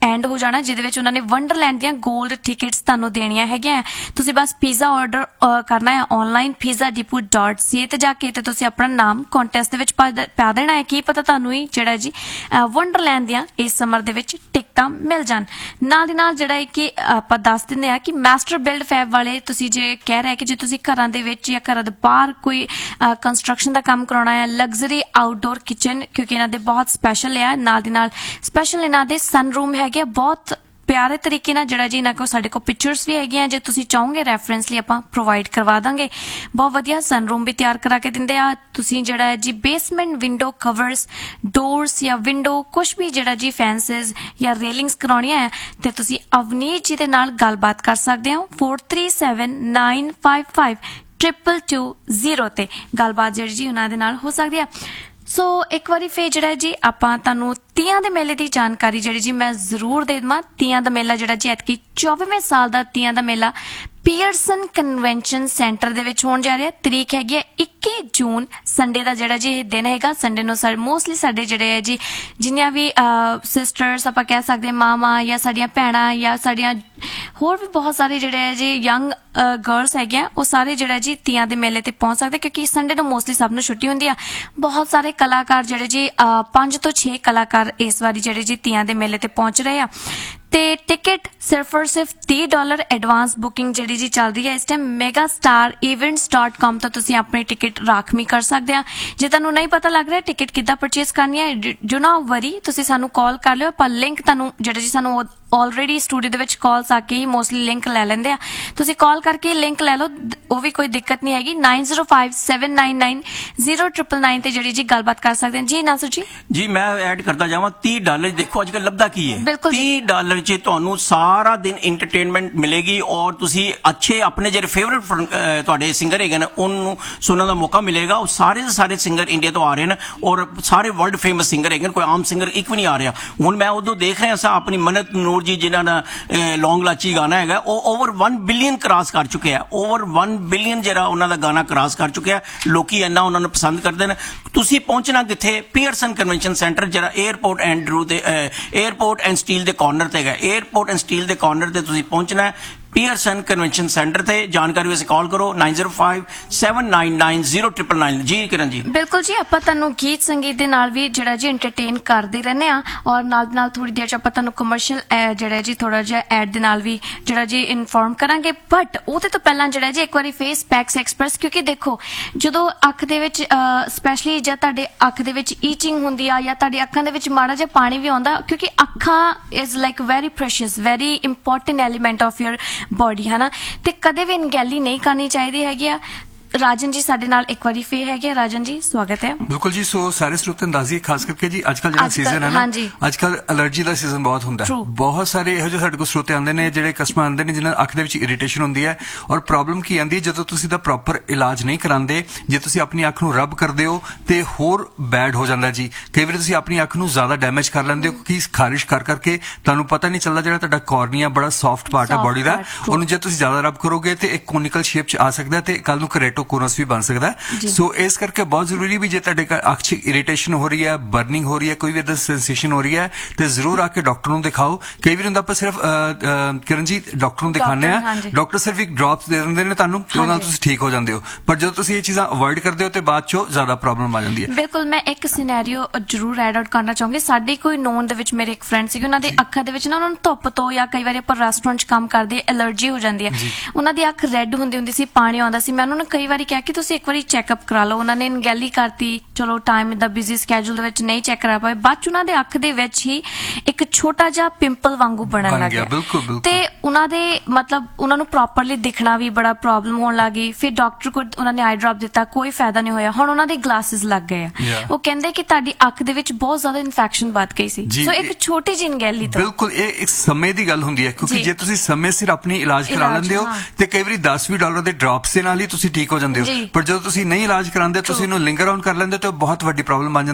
ਐਂਡ ਹੋ ਜਾਣਾ, ਜਿਹਦੇ ਵਿੱਚ ਉਹਨਾਂ ਨੇ ਵੰਡਰਲੈਂਡ ਦੀਆਂ 골ਡ ਟਿਕਟਸ ਤੁਹਾਨੂੰ ਦੇਣੀਆਂ ਹੈਗੀਆਂ। ਤੁਸੀਂ ਬਸ ਪੀਜ਼ਾ ਆਰਡਰ ਕਰਨਾ ਹੈ ਆਨਲਾਈਨ ਪੀਜ਼ਾ ਡਿਪੂ ਡਾਟ ਸੀ ਏ ਤੇ ਜਾ ਕੇ, ਤੇ ਤੁਸੀਂ ਆਪਣਾ ਨਾਮ ਕੰਟੈਸਟ ਦੇ ਵਿੱਚ ਪਾ ਦ- ਪਾ ਦੇਣਾ ਹੈ। ਕੀ ਪਤਾ ਤੁਹਾਨੂੰ ਹੀ ਜਿਹੜਾ ਜੀ ਵੰਡਰਲੈਂਡ ਦੀਆਂ ਇਸ ਸਮਰ ਦੇ ਵਿੱਚ ਟਿਕਟਾਂ ਮਿਲ ਜਾਣ। ਨਾਲ ਦੀ ਨਾਲ ਜਿਹੜਾ ਹੈ ਕਿ ਆਪਾਂ ਦੱਸ ਦਿੰਦੇ ਆ ਕਿ ਮਾਸਟਰ ਬਿਲਡ ਫੈਬ ਵਾਲੇ, ਤੁਸੀਂ ਜੇ ਕਹਿ ਰਹੇ ਕਿ ਜੇ ਤੁਸੀਂ ਘਰਾਂ ਦੇ ਵਿੱਚ ਜਾਂ ਘਰਾਂ ਦੇ ਬਾਹਰ ਕੋਈ ਕੰਸਟਰਕਸ਼ਨ ਦਾ ਕੰਮ ਕਰਾਉਣਾ ਹੈ, ਲਗਜ਼ਰੀ ਆਊਟਡੋਰ ਕਿਚਨ, ਕਿਉਂਕਿ ਇਹਨਾਂ ਦੇ ਬਹੁਤ ਸਪੈਸ਼ਲ ਹੈ। ਨਾਲ ਦੀ ਨਾਲ ਸਪੈਸ਼ਲ ਇਹਨਾਂ ਦੇ ਸਨਰੂਮ ਹੈਗੇ ਆ, ਬਹੁਤ ਪਿਆਰੇ ਤਰੀਕੇ ਨਾਲ ਜਿਹੜਾ ਜੀ ਇਹਨਾਂ ਕੋਲ ਸਾਡੇ ਕੋਲ ਪਿਕਚਰਸ ਵੀ ਹੈਗੀਆਂ, ਜੇ ਤੁਸੀਂ ਚਾਹੋਗੇ ਰੈਫਰੈਂਸ ਲਈ ਆਪਾਂ ਪ੍ਰੋਵਾਈਡ ਕਰਵਾ ਦਾਂਗੇ। ਬਹੁਤ ਵਧੀਆ ਸਨਰੂਮ ਵੀ ਤਿਆਰ ਕਰਾ ਕੇ ਦਿੰਦੇ ਆ। ਤੁਸੀਂ ਜਿਹੜਾ ਹੈ ਜੀ ਬੇਸਮੈਂਟ ਵਿੰਡੋ ਕਵਰਸ, ਡੋਰਸ ਜਾਂ ਵਿੰਡੋ ਕੁਝ ਵੀ ਜਿਹੜਾ ਜੀ ਫੈਂਸਿਸ ਜਾਂ ਰੇਲਿੰਗਸ ਕਰਾਉਣੀਆਂ ਹੈ ਤੇ ਤੁਸੀਂ ਅਵਨੀਸ਼ ਜੀ ਦੇ ਨਾਲ ਗੱਲਬਾਤ ਕਰ ਸਕਦੇ ਹੋ four three seven nine five five two two two zero ਤੇ ਗੱਲਬਾਤ ਜਿਹੜੀ ਜੀ ਉਹਨਾਂ ਦੇ ਨਾਲ ਹੋ ਸਕਦੀ ਆ। ਸੋ ਇੱਕ ਵਾਰੀ ਫੇਰ ਜਿਹੜਾ ਜੀ ਆਪਾਂ ਤੁਹਾਨੂੰ ਤੀਆਂ ਦੇ ਮੇਲੇ ਦੀ ਜਾਣਕਾਰੀ ਜਿਹੜੀ ਜੀ ਮੈਂ ਜ਼ਰੂਰ ਦੇ ਦੇਵਾਂ। ਤੀਆਂ ਦਾ ਮੇਲਾ ਜਿਹੜਾ ਜੀ ਐਤਕੀ ਚੌਵੀਵੇਂ ਸਾਲ ਦਾ ਤੀਆਂ ਦਾ ਮੇਲਾ ਪੀਅਰਸਨ ਕਨਵੈਨਸ਼ਨ ਸੈਂਟਰ ਦੇ ਵਿੱਚ ਹੋਣ ਜਾ ਰਿਹਾ। ਤਰੀਕ ਹੈਗੀ ਹੈ ਇੱਕੀ ਜੂਨ, ਸੰਡੇ ਦਾ ਜਿਹੜਾ ਜੀ ਇਹ ਦਿਨ ਹੈਗਾ। ਸੰਡੇ ਨੂੰ ਸਰ ਮੋਸਟਲੀ ਸਾਡੇ ਜਿਹੜੇ ਹੈ ਜੀ ਜਿੰਨੀਆਂ ਵੀ ਸਿਸਟਰਸ ਆਪਾਂ ਕਹਿ ਸਕਦੇ ਹਾਂ, ਮਾਵਾਂ ਜਾਂ ਸਾਡੀਆਂ ਭੈਣਾਂ ਜਾਂ ਸਾਡੀਆਂ ਹੋਰ ਵੀ ਬਹੁਤ ਸਾਰੇ ਜਿਹੜੇ ਹੈ ਜੀ ਯੰਗ ਗਰਲਸ ਹੈਗੇ ਆ, ਉਹ ਸਾਰੇ ਜਿਹੜਾ ਜੀ ਤੀਆਂ ਦੇ ਮੇਲੇ ਤੇ ਪਹੁੰਚ ਸਕਦੇ, ਕਿਉਂਕਿ ਸੰਡੇ ਨੂੰ ਮੋਸਟਲੀ ਸਭ ਨੂੰ ਛੁੱਟੀ ਹੁੰਦੀ ਆ। ਬਹੁਤ ਸਾਰੇ ਕਲਾਕਾਰ ਜਿਹੜੇ ਜੀ ਪੰਜ ਤੋਂ ਛੇ ਕਲਾਕਾਰ ਇਸ ਵਾਰੀ ਜਿਹੜੇ ਜੀ ਤੀਆਂ ਦੇ ਮੇਲੇ ਤੇ ਪਹੁੰਚ ਰਹੇ ਆ। ਤੇ ਟਿਕਟ ਸਿਰਫ ਔਰ ਸਿਰਫ ਤੀਹ ਡਾਲਰ ਐਡਵਾਂਸ ਬੁਕਿੰਗ ਜਿਹੜੀ ਜੀ ਚੱਲ ਰਹੀ ਹੈ ਇਸ time mega star events dot com ਤੋਂ ਤੁਸੀਂ ਆਪਣੀ ਟਿਕਟ ਰਾਖਵੀਂ ਕਰ ਸਕਦੇ ਆ। ਜੇ ਤੁਹਾਨੂੰ ਨਹੀਂ ਪਤਾ ਲੱਗ ਰਿਹਾ ਟਿਕਟ ਕਿੱਦਾਂ ਪਰਚੇਸ ਕਰਨੀ ਹੈ, ਡੂ ਨਾਟ ਵਰੀ, ਤੁਸੀਂ ਸਾਨੂੰ ਕਾਲ ਕਰ ਲਿਓ। ਆਪਾਂ ਲਿੰਕ ਤੁਹਾਨੂੰ ਜਿਹੜਾ ਜੀ ਸਾਨੂੰ ਆਲਰੇਡੀ ਸਟੂਡੀਓ ਦੇ ਵਿੱਚ ਕਾਲਸ ਆ ਕੇ ਹੀ ਮੋਸਟਲੀ ਲਿੰਕ ਲੈ ਲੈਂਦੇ ਆ। ਤੁਸੀਂ ਕਾਲ ਕਰਕੇ ਲਿੰਕ ਲੈ ਲਓ, ਉਹ ਵੀ ਕੋਈ ਦਿੱਕਤ ਨਹੀਂ ਹੈਗੀ। nine zero five seven nine nine zero nine nine ਤੇ ਜਿਹੜੀ ਜੀ ਗੱਲਬਾਤ ਕਰ ਸਕਦੇ ਹਾਂ। ਜੀ ਨਾਸਰ ਜੀ ਜੀ ਮੈਂ ਐਡ ਕਰਦਾ ਜਾਵਾਂ ਤੀਹ ਡਾਲਰ। ਦੇਖੋ ਅੱਜ ਕੱਲ ਲੱਭਦਾ ਕੀ ਹੈ, ਬਿਲਕੁਲ ਜੀ। ਤੀਹ ਡਾਲਰ 'ਚ ਤੁਹਾਨੂੰ ਸਾਰਾ ਦਿਨ ਇੰਟਰਟੇਨਮੈਂਟ ਮਿਲੇਗੀ ਔਰ ਤੁਸੀਂ ਅੱਛੇ ਆਪਣੇ ਜਿਹੜੇ ਫੇਵਰਿਟ ਤੁਹਾਡੇ ਸਿੰਗਰ ਹੈਗੇ ਨੇ ਉਹਨੂੰ ਸੁਣਨ ਦਾ ਮੌਕਾ ਮਿਲੇਗਾ। ਉਹ ਸਾਰੇ ਦੇ ਸਾਰੇ ਸਿੰਗਰ ਇੰਡੀਆ ਤੋਂ ਆ ਰਹੇ ਨੇ ਔਰ ਸਾਰੇ ਵਰਲਡ ਫੇਮਸ ਸਿੰਗਰ ਹੈਗੇ ਨੇ, ਕੋਈ ਆਮ ਸਿੰਗਰ ਇੱਕ ਵੀ ਨਹੀਂ ਆ ਰਿਹਾ। ਹੁਣ ਮੈਂ ਉਦੋਂ ਦੇਖ ਰਿਹਾ ਸਾਂ ਆਪਣੀ ਮਨਤ ਨੂਰ ਜੀ ਜਿਨ੍ਹਾਂ ਦਾ ਲੌਂਗ ਲਾਚੀ ਗਾਣਾ ਹੈਗਾ, ਉਹ ਓਵਰ one ਬਿਲੀਅਨ ਕ੍ਰਾਸ ਕਰ ਚੁੱਕੇ ਆ। ਓਵਰ one ਬਿਲੀਅਨ ਜਿਹੜਾ ਉਹਨਾਂ ਦਾ ਗਾਣਾ ਕ੍ਰਾਸ ਕਰ ਚੁੱਕਿਆ। ਲੋਕੀ ਇੰਨਾ ਉਹਨਾਂ ਨੂੰ ਪਸੰਦ ਕਰਦੇ ਨੇ। ਤੁਸੀਂ ਪਹੁੰਚਣਾ ਕਿੱਥੇ? ਪੀਅਰਸਨ ਕਨਵੈਨਸ਼ਨ ਸੈਂਟਰ ਜਿਹੜਾ 에ਅਰਪੋਰਟ ਐਂਡਰੂ ਦੇ 에ਅਰਪੋਰਟ ਐਂਡ ਸਟੀਲ ਦੇ ਕਾਰਨਰ ਤੇ ਹੈਗਾ। 에ਅਰਪੋਰਟ ਐਂਡ ਸਟੀਲ ਦੇ ਕਾਰਨਰ ਤੇ ਤੁਸੀਂ ਪਹੁੰਚਣਾ ਹੈ ਪੀਅਰਸਨ ਕਨਵੈਨਸ਼ਨ ਸੈਂਟਰ ਤੇ। ਜਾਣਕਾਰੀ ਵਾਸਤੇ ਕਾਲ ਕਰੋ nine zero five seven nine nine zero nine nine। ਜੀ ਕਿਰਨ ਜੀ ਬਿਲਕੁਲ ਜੀ, ਆਪਾਂ ਤੁਹਾਨੂੰ ਗੀਤ ਸੰਗੀਤ ਦੇ ਨਾਲ ਵੀ ਜਿਹੜਾ ਜੀ ਐਂਟਰਟੇਨ ਕਰਦੇ ਰਹਿੰਦੇ ਆ ਔਰ ਨਾਲ ਨਾਲ ਥੋੜੀ ਦੇਰ ਚ ਆਪਾਂ ਤੁਹਾਨੂੰ ਕਮਰਸ਼ੀਅਲ ਜਿਹੜਾ ਜੀ ਥੋੜਾ ਜਿਹਾ ਐਡ ਦੇ ਨਾਲ ਵੀ ਜਿਹੜਾ ਜੀ ਇਨਫੋਰਮ ਕਰਾਂਗੇ। ਬਟ ਉਹਦੇ ਤੋਂ ਪਹਿਲਾਂ ਜਿਹੜਾ ਜੀ ਇੱਕ ਵਾਰੀ ਫੇਸ ਪੈਕਸ ਐਕਸਪ੍ਰੈਸ, ਕਿਉਂਕਿ ਦੇਖੋ ਜਦੋਂ ਅੱਖ ਦੇ ਵਿੱਚ ਸਪੈਸ਼ਲੀ ਜਦ ਤੁਹਾਡੇ ਅੱਖ ਦੇ ਵਿੱਚ ਈਚਿੰਗ ਹੁੰਦੀ ਆ ਜਾਂ ਤੁਹਾਡੀ ਅੱਖਾਂ ਦੇ ਵਿੱਚ ਮਾੜਾ ਜਿਹਾ ਪਾਣੀ ਵੀ ਆਉਂਦਾ, ਕਿਉਂਕਿ ਅੱਖਾਂ is like very precious, very important element of your body, ਹੈ ਨਾ। ਤੇ ਕਦੇ ਵੀ ਅਣਗਹਿਲੀ ਨਹੀਂ ਕਰਨੀ ਚਾਹੀਦੀ ਹੈਗੀ ਆ। ਰਾਜਨ ਜੀ ਸਾਡੇ ਨਾਲ ਇੱਕ ਵਾਰੀ ਫੇਰ ਹੈਗੇ ਆ। ਰਾਜਨ ਜੀ ਸਵਾਗਤ ਹੈ। ਬਿਲਕੁਲ ਜੀ। ਸੋ ਸਾਰੇ ਸਰੋਤਿਆਂ ਨੂੰ ਦੱਸ ਦਈਏ, ਖਾਸ ਕਰਕੇ ਜੀ ਅੱਜ ਕੱਲ ਜਿਹੜਾ ਅੱਜ ਕੱਲ੍ਹ, ਸੀਜ਼ਨ ਹੈ ਨਾ, ਹਾਂਜੀ। ਅੱਜ ਕੱਲ ਅਲਰਜੀ ਦਾ ਸੀਜ਼ਨ ਬਹੁਤ ਹੁੰਦਾ ਹੈ। True। ਬਹੁਤ ਸਾਰੇ ਇਹੋ ਜਿਹੇ ਸਾਡੇ ਕੋਲ ਸਰੋਤੇ ਆਉਂਦੇ ਨੇ, ਜਿਹੜੇ ਕਸਟਮਰ ਆਉਂਦੇ ਨੇ ਜਿਨ੍ਹਾਂ ਨੂੰ ਅੱਖ ਦੇ ਵਿੱਚ ਇਰੀਟੇਸ਼ਨ ਹੁੰਦੀ ਹੈ। ਔਰ ਪ੍ਰੋਬਲਮ ਕੀ ਆਉਂਦੀ ਹੈ, ਜਦੋਂ ਤੁਸੀਂ ਦਾ ਪ੍ਰੋਪਰ ਇਲਾਜ ਨਹੀਂ ਕਰਾਉਂਦੇ, ਜੇ ਤੁਸੀਂ ਆਪਣੀ ਅੱਖ ਨੂੰ ਰਬ ਕਰਦੇ ਹੋ ਤੇ ਹੋਰ ਬੈਡ ਹੋ ਜਾਂਦਾ ਜੀ। ਕਈ ਵਾਰੀ ਤੁਸੀਂ ਆਪਣੀ ਅੱਖ ਨੂੰ ਜ਼ਿਆਦਾ ਡੈਮੇਜ ਕਰ ਲੈਂਦੇ ਹੋ, ਕਿਉਂਕਿ ਖਾਰਿਸ਼ ਕਰ ਕਰਕੇ ਤੁਹਾਨੂੰ ਪਤਾ ਨਹੀਂ ਚੱਲਦਾ ਜਿਹੜਾ ਤੁਹਾਡਾ ਕਾਰਨੀਆ ਬੜਾ ਸੌਫਟ ਪਾਰਟ ਹੈ Soft ਬੋਡੀ ਦਾ, part, ਉਹਨੂੰ ਜੇ ਤੁਸੀਂ ਜ਼ਿਆਦਾ ਰਬ ਕਰੋਗੇ ਤੇ ਇੱਕ ਕੋਨਿਕਲ ਸ਼ੇਪ ਚ ਆ ਸਕਦਾ ਤੇ ਕੱਲ ਨੂੰ ਕੈਰੇਟੋਕੋਨਸ ਵੀ ਬਣ ਸਕਦਾ। ਸੋ ਇਸ ਕਰਕੇ ਬਹੁਤ ਜ਼ਰੂਰੀ ਵੀ ਜੇ ਤੁਹਾਡੇ ਅੱਖ 'ਚ ਇਰੀਟੇਸ਼ਨ ਹੋ ਰਹੀ ਹੈ, ਬਰਨਿੰਗ ਹੋ ਰਹੀ ਹੈ, ਕੋਈ ਵੀ ਇਦਾਂ ਸੈਂਸੇਸ਼ਨ ਹੋ ਰਹੀ ਹੈ ਤੇ ਜ਼ਰੂਰ ਆ ਕੇ ਡਾਕਟਰ ਨੂੰ ਦਿਖਾਓ। ਕਈ ਵਾਰ ਹੁੰਦਾ ਆਪਾਂ ਸਿਰਫ ਕਿਰਨ ਜੀ ਡਾਕਟਰ ਨੂੰ ਦਿਖਾਉਂਦੇ ਆ, ਡਾਕਟਰ ਸਿਰਫ ਇੱਕ ਡ੍ਰੌਪਸ ਦੇ ਦਿੰਦੇ ਨੇ ਤੁਹਾਨੂੰ ਤੇ ਉਹਦੇ ਨਾਲ ਤੁਸੀਂ ਠੀਕ ਹੋ ਜਾਂਦੇ ਹੋ। ਪਰ ਜਦੋਂ ਤੁਸੀਂ ਇਹ ਚੀਜ਼ਾਂ ਅਵੋਇਡ ਕਰਦੇ ਹੋ ਤੇ ਬਾਅਦ 'ਚੋਂ ਜ਼ਿਆਦਾ ਪ੍ਰੋਬਲਮ ਆ ਜਾਂਦੀ ਹੈ। ਬਿਲਕੁਲ, ਮੈਂ ਇੱਕ ਸਿਨੈਰੀਓ ਜ਼ਰੂਰ ਐਡ ਆਊਟ ਕਰਨਾ ਚਾਹੂੰਗੀ। ਸਾਡੇ ਕੋਈ ਨੋਨ ਦੇ ਵਿੱਚ ਮੇਰੇ ਇੱਕ ਫਰੈਂਡ ਸੀਗੇ, ਉਹਨਾਂ ਦੇ ਅੱਖਾਂ ਦੇ ਵਿੱਚ ਨਾ ਉਹਨਾਂ ਨੂੰ ਧੁੱਪ ਤੋਂ ਜਾਂ ਕਈ ਵਾਰੀ ਆਪਾਂ ਰੈਸਟੋਰੈਂਟ 'ਚ ਕੰਮ ਕਰਦੇ ਐਲਰਜੀ ਹੋ ਜਾਂਦੀ ਹੈ। ਉਹਨਾਂ ਦੀ ਅੱਖ ਰੈੱਡ ਹੁੰਦੀ ਹੁੰਦੀ ਸੀ, ਪਾਣੀ ਆਉਂਦਾ ਸੀ। ਮੈਂ ਉਹਨਾਂ ਨੂੰ ਕਈ ਵਾਰੀ ਕਿਹਾ ਕਿ ਤੁਸੀਂ ਇੱਕ ਵਾਰੀ ਚੈੱਕਅਪ ਕਰਾ ਲਓ। ਉਹਨਾਂ ਨੇ ਅਣਗਹਿਲੀ ਕਰਤੀ, ਚਲੋ ਟਾਈਮ ਦਾ ਬਿਜ਼ੀ ਸਕੇਜੂਲ ਦੇ ਵਿੱਚ ਨਹੀਂ ਚੈੱਕ ਕਰਾ ਪਾਏ। ਬਾਅਦ ਚ ਉਹਨਾਂ ਦੇ ਅੱਖ ਦੇ ਵਿੱਚ ਹੀ ਇੱਕ ਛੋਟਾ ਜਿਹਾ ਪਿੰਪਲ ਵਾਂਗੂ ਬਣਨ ਲੱਗ ਗਿਆ ਤੇ ਉਹਨਾਂ ਦੇ ਮਤਲਬ ਉਹਨਾਂ ਨੂੰ ਪ੍ਰੋਪਰਲੀ ਦਿਖਣਾ ਵੀ ਬੜਾ ਪ੍ਰੋਬਲਮ ਹੋਣ ਲੱਗੀ। ਫਿਰ ਡਾਕਟਰ ਕੋਲ ਉਹਨਾਂ ਨੇ ਆਈ ਡ੍ਰੌਪ ਦਿੱਤਾ, ਕੋਈ ਫਾਇਦਾ ਨਹੀਂ ਹੋਇਆ। ਹੁਣ ਉਹਨਾਂ ਦੇ ਗਲਾਸਿਸ ਲੱਗ ਗਏ ਆ। ਉਹ ਕਹਿੰਦੇ ਕਿ ਤੁਹਾਡੀ ਅੱਖ ਦੇ ਵਿੱਚ ਬਹੁਤ ਜ਼ਿਆਦਾ ਇਨਫੈਕਸ਼ਨ ਵੱਧ ਗਈ ਸੀ। ਸੋ ਇੱਕ ਛੋਟੀ ਜਿਹੀ ਅਣਗਹਿਲੀ ਤੋਂ ਬਿਲਕੁਲ ਇਹ ਇੱਕ ਸਮੇਂ ਦੀ ਗੱਲ ਹੁੰਦੀ ਹੈ, ਕਿਉਂਕਿ ਜੇ ਤੁਸੀਂ ਸਮੇਂ ਸਿਰ ਆਪਣੀ ਇਲਾਜ ਕਰਾ ਲੈਂਦੇ ਹੋ ਤੇ ਕਈ ਵਾਰੀ ਦਸ ਵੀਹ ਡਾਲਰ ਦੇ ਡ੍ਰੌਪਸ ਦੇ ਨਾਲ ਹੀ ਤੁਸੀਂ ਠੀਕ ਹੋ ਜਾਂਦੇ ਹੋ। ਪਰ ਜਦੋਂ ਤੁਸੀਂ ਨਹੀਂ ਇਲਾਜ ਕਰਾਉਂਦੇ, ਤੁਸੀਂ ਇਹਨੂੰ ਲਿੰਗਰ ਆਨ ਕਰ ਲੈਂਦੇ ਤਾਂ ਬਹੁਤ ਵੱਡੀ ਪ੍ਰੋਬਲਮ ਬਣ ਜਾਂਦੀ ਹੈ।